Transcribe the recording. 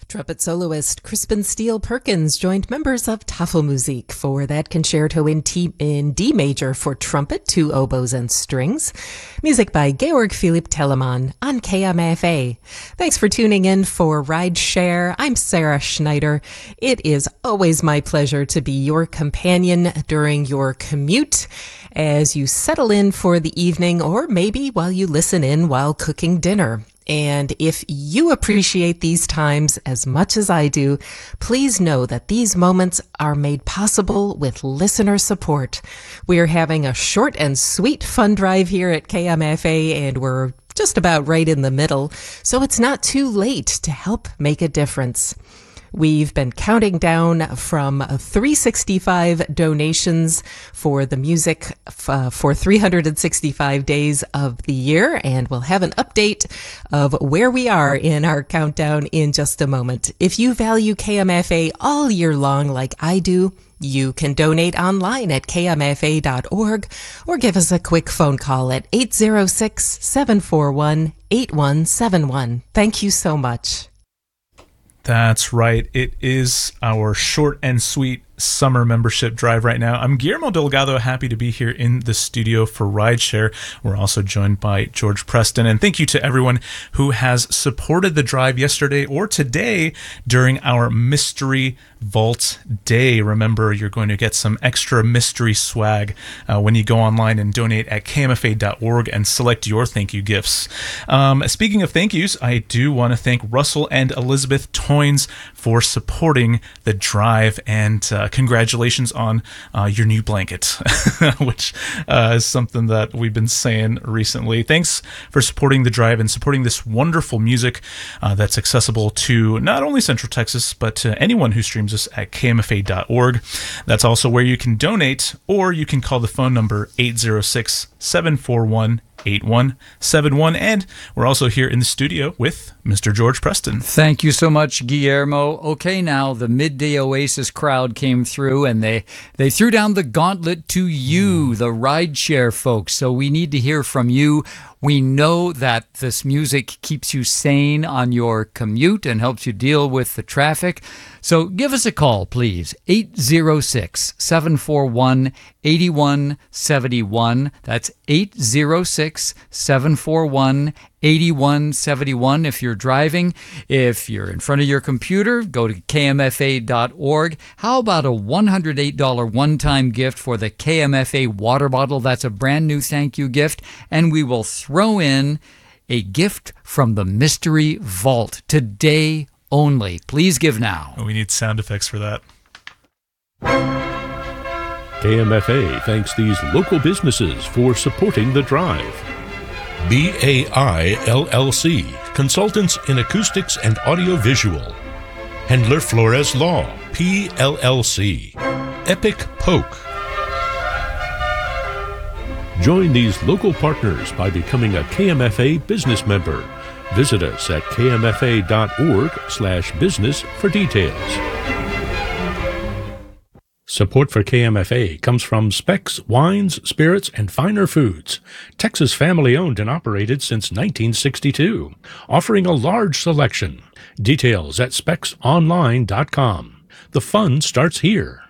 Trumpet soloist Crispin Steele Perkins joined members of Tafelmusik for that concerto in D major for trumpet, two oboes, and strings. Music by Georg Philipp Telemann on KMFA. Thanks for tuning in for Ride Share. I'm Sarah Schneider. It is always my pleasure to be your companion during your commute as you settle in for the evening, or maybe while you listen in while cooking dinner. And if you appreciate these times as much as I do, please know that these moments are made possible with listener support. We are having a short and sweet fund drive here at KMFA, and we're just about right in the middle, so it's not too late to help make a difference. We've been counting down from 365 donations for the music for 365 days of the year, and we'll have an update of where we are in our countdown in just a moment. If you value KMFA all year long like I do, you can donate online at kmfa.org or give us a quick phone call at 806-741-8171. Thank you so much. That's right. It is our short and sweet summer membership drive right now. I'm Guillermo Delgado, happy to be here in the studio for Rideshare. We're also joined by George Preston, and thank you to everyone who has supported the drive yesterday or today during our Mystery Vault Day. Remember, you're going to get some extra mystery swag when you go online and donate at kmfa.org and select your thank you gifts. Speaking of thank yous, I do want to thank Russell and Elizabeth Toynes for supporting the drive, and congratulations on your new blanket, which is something that we've been saying recently. Thanks for supporting the drive and supporting this wonderful music that's accessible to not only Central Texas, but to anyone who streams us at kmfa.org. That's also where you can donate, or you can call the phone number 806-741-8171. And we're also here in the studio with Mr. George Preston. Thank you so much, Guillermo. Okay, now the Midday Oasis crowd came through, and they threw down the gauntlet to you, the Rideshare folks. So we need to hear from you. We know that this music keeps you sane on your commute and helps you deal with the traffic. So give us a call, please. 806-741-8171. That's 806-741-8171 if you're driving. If you're in front of your computer, go to kmfa.org. How about a $108 one-time gift for the KMFA water bottle? That's a brand new thank you gift. And we will throw in a gift from the Mystery Vault today only. Please give now. We need sound effects for that. KMFA thanks these local businesses for supporting the drive. BAI LLC, consultants in acoustics and audiovisual. Hendler Flores Law, PLLC. Epic Poke. Join these local partners by becoming a KMFA business member. Visit us at kmfa.org/business for details. Support for KMFA comes from Specs Wines, Spirits, and Finer Foods, Texas family-owned and operated since 1962, offering a large selection. Details at specsonline.com. The fun starts here.